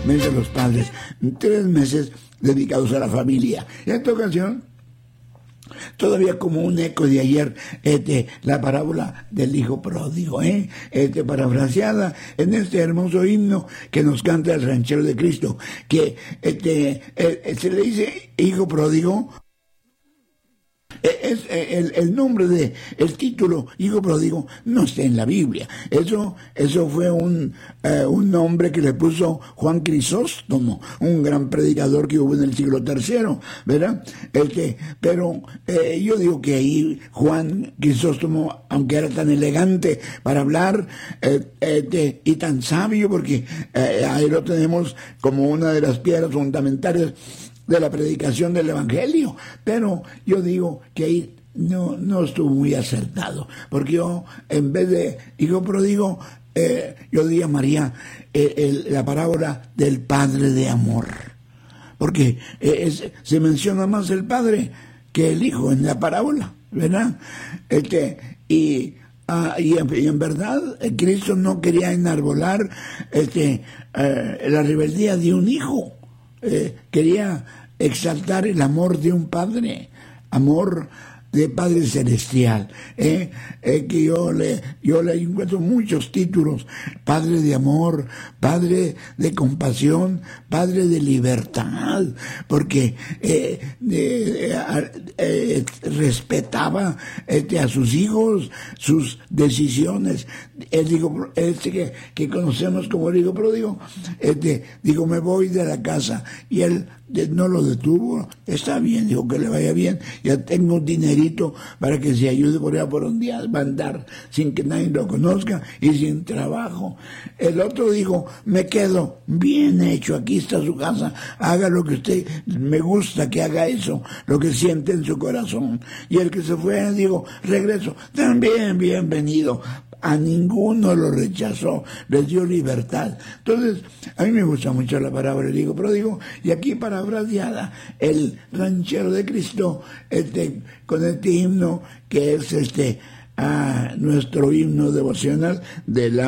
mes de los padres, 3 meses dedicados a la familia. En esta ocasión, todavía como un eco de ayer, la parábola del hijo pródigo, parafraseada en este hermoso himno que nos canta el ranchero de Cristo, que se le dice hijo pródigo. Es el nombre de el título hijo pródigo no está en la Biblia. Eso fue un nombre que le puso Juan Crisóstomo, un gran predicador que hubo en el siglo III, ¿verdad? Pero yo digo que ahí Juan Crisóstomo, aunque era tan elegante para hablar y tan sabio, porque ahí lo tenemos como una de las piedras fundamentales de la predicación del Evangelio, pero yo digo que ahí no estuvo muy acertado, porque yo, en vez de hijo pródigo, yo llamaría la parábola del padre de amor, porque se menciona más el padre que el hijo en la parábola, ¿verdad? Y en verdad Cristo no quería enarbolar la rebeldía de un hijo, quería exaltar el amor de un padre, amor de Padre Celestial, que yo le encuentro muchos títulos: Padre de amor, Padre de compasión, Padre de libertad, porque respetaba a sus hijos, sus decisiones. Digo, que conocemos como el hijo pródigo, digo, me voy de la casa, y él no lo detuvo. Está bien, dijo, que le vaya bien, ya tengo un dinerito para que se ayude por allá por un día, va a andar sin que nadie lo conozca y sin trabajo. El otro dijo, me quedo, bien hecho, aquí está su casa, haga lo que usted, me gusta que haga eso, lo que siente en su corazón. Y el que se fue, digo, regreso, también bienvenido. A ninguno lo rechazó, les dio libertad. Entonces, a mí me gusta mucho la parábola del hijo pródigo, y aquí parafraseada el ranchero de Cristo, con este himno que es nuestro himno devocional de la